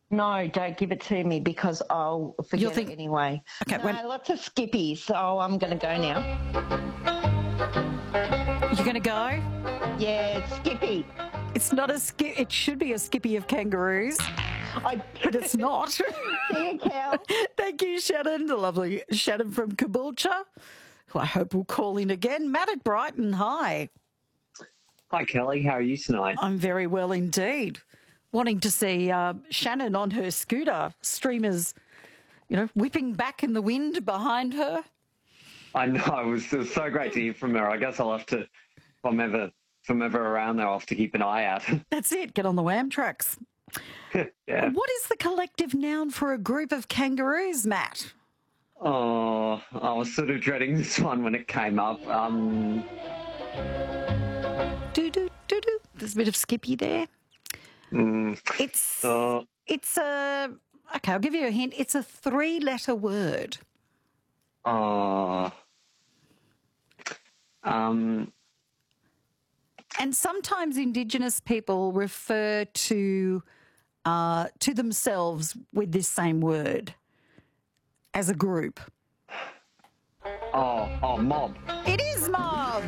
No, don't give it to me because I'll You'll forget think, it anyway. okay, No, lots of skippies, so I'm going to go now. you're going to go? Yeah, Skippy. It's not a skip. It should be a skippy of kangaroos, but it's not. See you, Cal. Thank you, Shannon, the lovely Shannon from Caboolture, who I hope will call in again. Matt at Brighton, hi. Hi, Kelly. How are you tonight? I'm very well indeed. Wanting to see Shannon on her scooter, streamers, whipping back in the wind behind her. I know. It was so great to hear from her. I guess I'll have to, if I'm ever around there, I'll have to keep an eye out. That's it. Get on the wham tracks. Yeah. What is the collective noun for a group of kangaroos, Matt? Oh, I was sort of dreading this one when it came up. Do. There's a bit of Skippy there. It's a, okay, I'll give you a hint. It's a 3-letter word. And sometimes Indigenous people refer to themselves with this same word as a group. Mob. It is mob.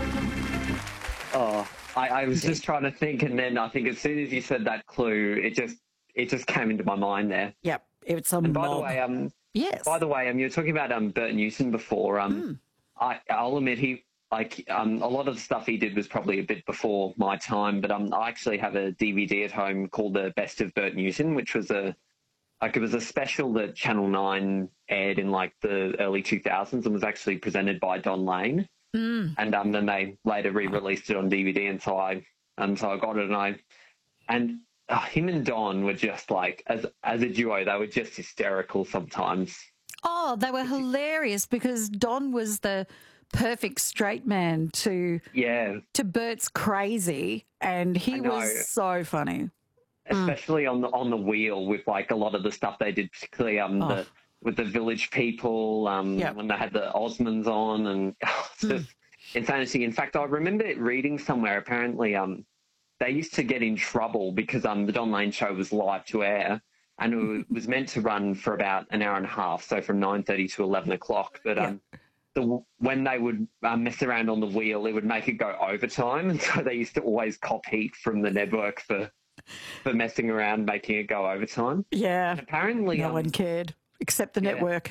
I was just trying to think, and then I think as soon as you said that clue, it just came into my mind there. Yep, it's a mob. By the way, yes. By the way, you were talking about Bert Newton before. I'll admit a lot of the stuff he did was probably a bit before my time, but I actually have a DVD at home called The Best of Bert Newton, which was it was a special that Channel 9 aired in the early 2000s and was actually presented by Don Lane. And then they later re-released it on DVD, and so I got it, and him and Don were just as a duo, they were just hysterical sometimes. Oh, they were hilarious because Don was the perfect straight man to Bert's crazy, and he was so funny. Especially on the wheel with a lot of the stuff they did, particularly with the village people, when they had the Osmonds on, and it's interesting. In fact, I remember reading somewhere, apparently they used to get in trouble because the Don Lane show was live to air, and it was meant to run for about an hour and a half, so from 9:30 to 11 o'clock. But when they would mess around on the wheel, it would make it go overtime, and so they used to always cop heat from the network for messing around, making it go overtime. Yeah, and apparently no one cared except the network.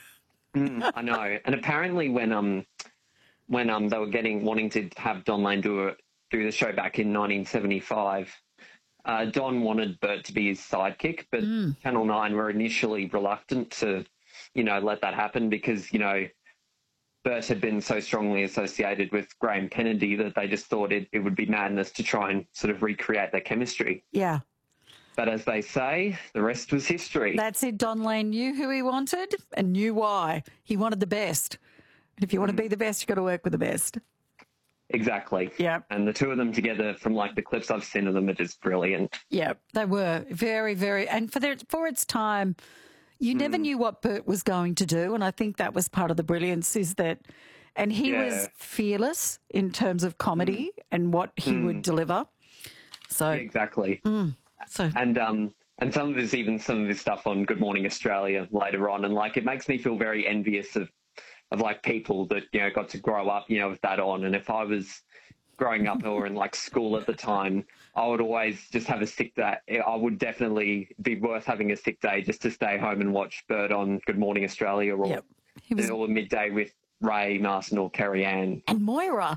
I know. And apparently when they were wanting to have Don Lane do the show back in 1975, Don wanted Bert to be his sidekick, but Channel 9 were initially reluctant to, let that happen because, Bert had been so strongly associated with Graham Kennedy that they just thought it would be madness to try and sort of recreate their chemistry. Yeah. But as they say, the rest was history. That's it. Don Lane knew who he wanted and knew why. He wanted the best. And if you want to be the best, you've got to work with the best. Exactly. Yeah. And the two of them together, from the clips I've seen of them, are just brilliant. Yeah, they were very, very. And for its time, you never knew what Bert was going to do. And I think that was part of the brilliance is that, and he was fearless in terms of comedy and what he would deliver. So exactly. So and some of his stuff on Good Morning Australia later on, and it makes me feel very envious of people that got to grow up with that on. And if I was growing up or in school at the time, I would always just have a sick day. I would definitely be worth having a sick day just to stay home and watch Bert on Good Morning Australia or midday with Ray, Martin or Kerry Ann and Moira.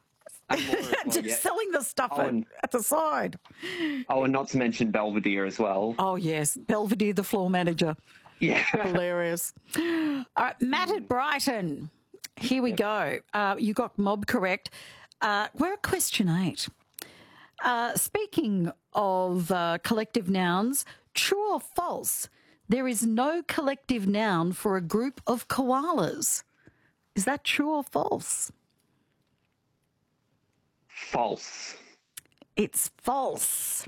Just selling the stuff at the side. Oh, and not to mention Belvedere as well. Oh, yes. Belvedere, the floor manager. Yeah. Hilarious. All right, Matt at Brighton. Here we go. You got mob correct. We're at question 8. Speaking of collective nouns, true or false, there is no collective noun for a group of koalas. Is that true or false? False. It's false.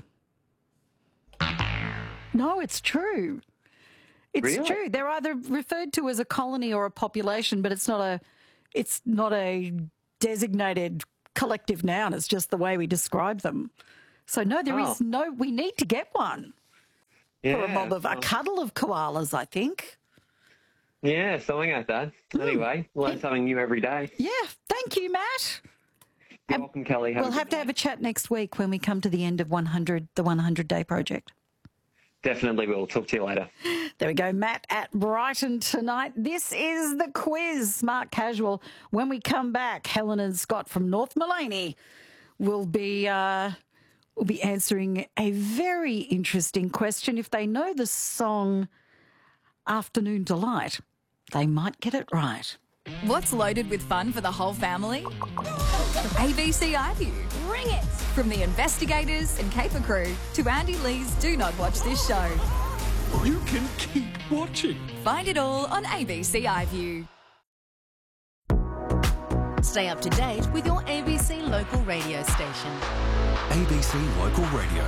No, it's true. It's true. They're either referred to as a colony or a population, but it's not a designated collective noun. It's just the way we describe them. So no, there is no. We need to get one. For a mob of a cuddle of koalas, I think. Yeah, something like that. Anyway, learn something new every day. Yeah, thank you, Matt. You're welcome, Kelly. We'll have to have a chat next week when we come to the end of the 100-day project. Definitely will. Talk to you later. There we go, Matt at Brighton tonight. This is the quiz, Smart Casual. When we come back, Helen and Scott from North Mullaney will be answering a very interesting question. If they know the song Afternoon Delight, they might get it right. What's loaded with fun for the whole family? ABC iView. Bring it! From the investigators and caper crew to Andy Lee's Do Not Watch This Show. You can keep watching. Find it all on ABC iView. Stay up to date with your ABC local radio station. ABC Local Radio.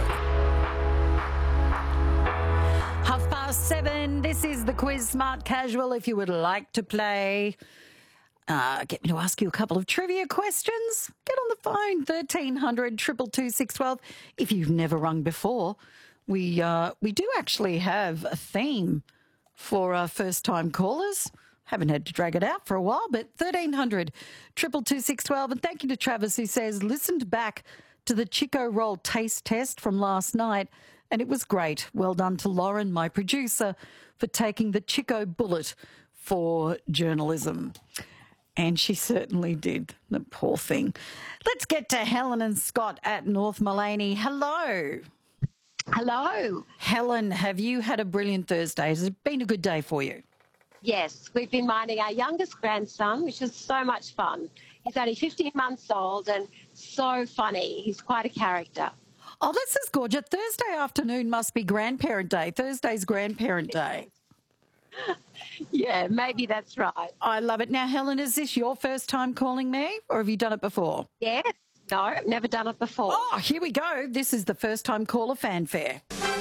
7:30. This is the quiz, Smart Casual. If you would like to play, get me to ask you a couple of trivia questions. Get on the phone, 1300 222 612. If you've never rung before, we do actually have a theme for our first-time callers. Haven't had to drag it out for a while, but 1300 222 612. And thank you to Travis, who says, listened back to the Chico Roll taste test from last night, and it was great. Well done to Lauren, my producer, for taking the Chico bullet for journalism. And she certainly did, the poor thing. Let's get to Helen and Scott at North Mullaney. Hello. Hello. Helen, have you had a brilliant Thursday? Has it been a good day for you? Yes, we've been minding our youngest grandson, which is so much fun. He's only 15 months old and so funny. He's quite a character. Oh, this is gorgeous. Thursday afternoon must be Grandparent Day. Thursday's Grandparent Day. Yeah, maybe that's right. I love it. Now, Helen, is this your first time calling me, or have you done it before? Yes. No, I've never done it before. Oh, here we go. This is the first time caller fanfare.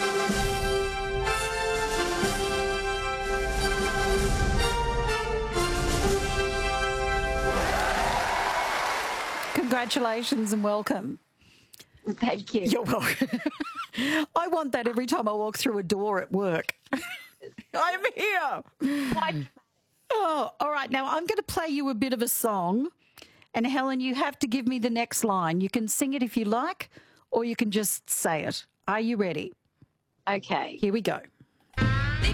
Congratulations and welcome. Thank you. You're welcome. I want that every time I walk through a door at work. I'm here. Oh, all right. Now, I'm going to play you a bit of a song. And, Helen, you have to give me the next line. You can sing it if you like, or you can just say it. Are you ready? Okay. Here we go.